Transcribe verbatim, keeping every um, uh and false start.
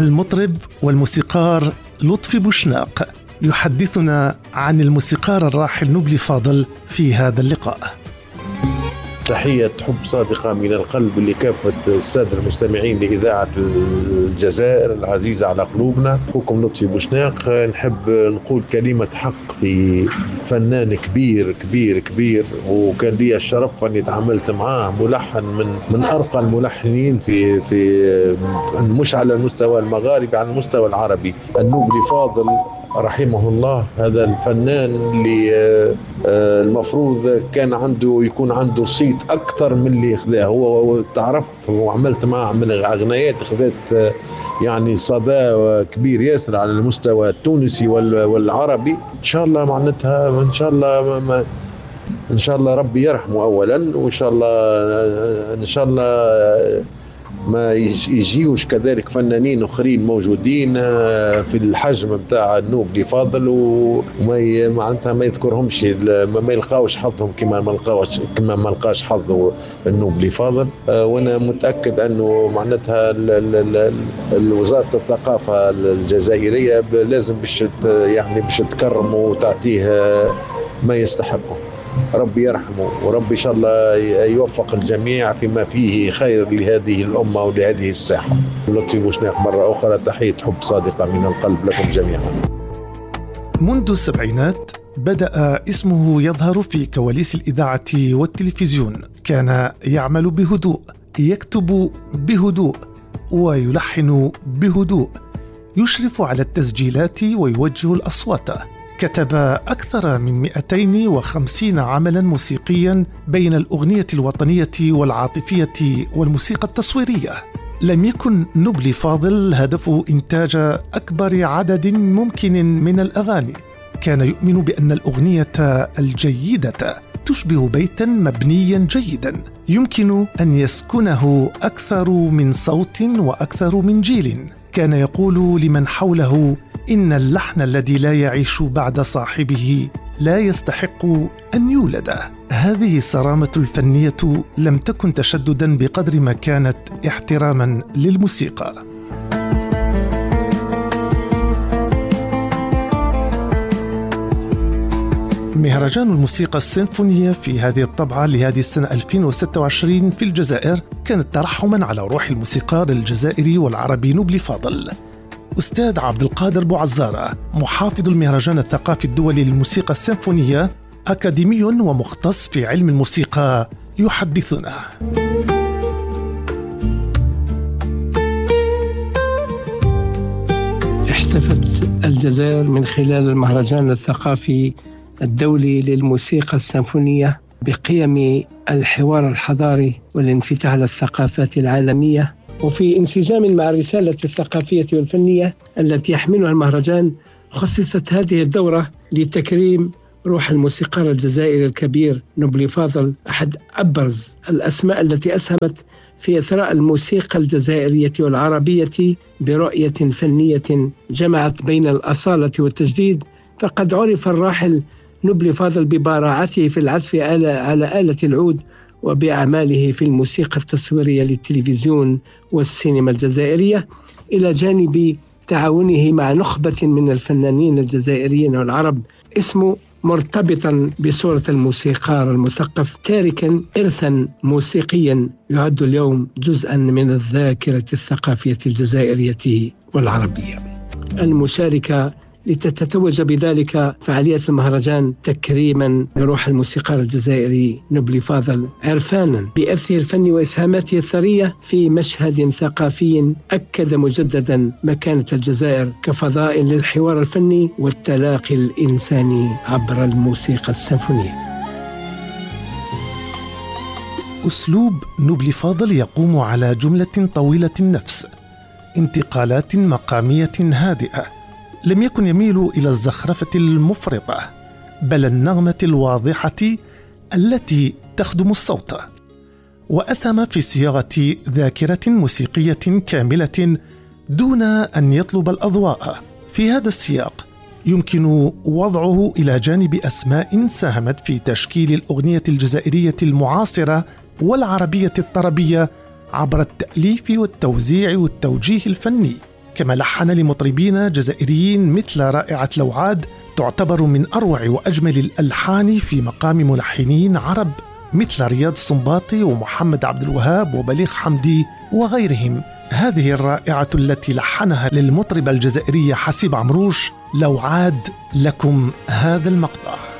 المطرب والموسيقار لطفي بوشناق يحدثنا عن الموسيقار الراحل نبلي فاضل في هذا اللقاء. تحية حب صادقة من القلب لكافة السادة المستمعين لإذاعة الجزائر العزيزة على قلوبنا. أخوكم لطفي بوشناق. نحب نقول كلمة حق في فنان كبير كبير كبير، وكان لي الشرف أني تعاملت معاه، ملحن من من أرقى الملحنين في في مش على المستوى المغاربي، على المستوى العربي، النبلي فاضل رحمه الله. هذا الفنان اللي المفروض كان عنده يكون عنده صيت أكثر من اللي خذاه هو. تعرف وعملت معه من أغنيات خذت يعني صدى كبير ياسر على المستوى التونسي والعربي. إن شاء الله معناتها إن شاء الله ما إن شاء الله ربي يرحمه أولا، وإن شاء الله إن شاء الله ما يجيوش كذلك فنانين اخرين موجودين في الحجم بتاع النبلي فاضل، وما معناتها ما يذكرهمش، ما يلقاوش حظهم كما ما لقاوش كما ما لقاش حظه النبلي فاضل. وانا متاكد انه معناتها وزاره الثقافه الجزائريه لازم باش يعني باش تكرمه وتعطيه ما يستحقه. ربي يرحمه وربي إن شاء الله يوفق الجميع فيما فيه خير لهذه الأمة ولهذه الساحة. لطفي بوشناق مرة أخرى تحية حب صادقة من القلب لكم جميعا. منذ السبعينات بدأ اسمه يظهر في كواليس الإذاعة والتلفزيون. كان يعمل بهدوء، يكتب بهدوء، ويلحن بهدوء، يشرف على التسجيلات ويوجه الأصوات. كتب أكثر من مئتين وخمسين عملاً موسيقياً بين الأغنية الوطنية والعاطفية والموسيقى التصويرية. لم يكن نبلي فاضل هدفه إنتاج أكبر عدد ممكن من الأغاني. كان يؤمن بأن الأغنية الجيدة تشبه بيتاً مبنياً جيداً يمكن أن يسكنه أكثر من صوت وأكثر من جيل. كان يقول لمن حوله إن اللحن الذي لا يعيش بعد صاحبه لا يستحق أن يولد. هذه الصرامة الفنية لم تكن تشدداً بقدر ما كانت احتراماً للموسيقى. مهرجان الموسيقى السيمفونية في هذه الطبعة لهذه السنة ألفين وستة وعشرين في الجزائر كانت ترحماً على روح الموسيقار الجزائري والعربي نبلي فاضل. أستاذ عبد القادر بوعزارة، محافظ المهرجان الثقافي الدولي للموسيقى السيمفونية، أكاديمي ومختص في علم الموسيقى، يحدثنا. احتفت الجزائر من خلال المهرجان الثقافي الدولي للموسيقى السيمفونية بقيم الحوار الحضاري والانفتاح على الثقافات العالمية، وفي انسجام مع الرسالة الثقافية والفنية التي يحملها المهرجان. خصصت هذه الدورة لتكريم روح الموسيقار الجزائري الكبير نبلي فاضل، أحد أبرز الأسماء التي أسهمت في إثراء الموسيقى الجزائرية والعربية برؤية فنية جمعت بين الأصالة والتجديد. فقد عرف الراحل نبلي فاضل ببراعته في العزف على آلة العود وبأعماله في الموسيقى التصويرية للتلفزيون والسينما الجزائرية، إلى جانب تعاونه مع نخبة من الفنانين الجزائريين والعرب، اسمه مرتبطا بصورة الموسيقار المثقف، تاركا إرثا موسيقيا يعد اليوم جزءا من الذاكرة الثقافية الجزائرية والعربية. المشاركة لتتوج بذلك فعاليات المهرجان تكريما لروح الموسيقار الجزائري نبلي فاضل، عرفانا بإرثه الفني وإسهاماته الثرية في مشهد ثقافي أكد مجددا مكانة الجزائر كفضاء للحوار الفني والتلاقي الإنساني عبر الموسيقى السيمفونية. أسلوب نبلي فاضل يقوم على جملة طويلة النفس، انتقالات مقامية هادئة. لم يكن يميل إلى الزخرفة المفرطة، بل النغمة الواضحة التي تخدم الصوت. وأسهم في صياغة ذاكرة موسيقية كاملة دون أن يطلب الأضواء. في هذا السياق يمكن وضعه إلى جانب أسماء ساهمت في تشكيل الأغنية الجزائرية المعاصرة والعربية الطربية عبر التأليف والتوزيع والتوجيه الفني. كما لحن لمطربين جزائريين مثل رائعة لوعاد، تعتبر من أروع وأجمل الألحان في مقام ملحنين عرب مثل رياض السنباطي ومحمد عبد الوهاب وبليغ حمدي وغيرهم. هذه الرائعة التي لحنها للمطربة الجزائرية حسيب عمروش، لوعاد، لكم هذا المقطع.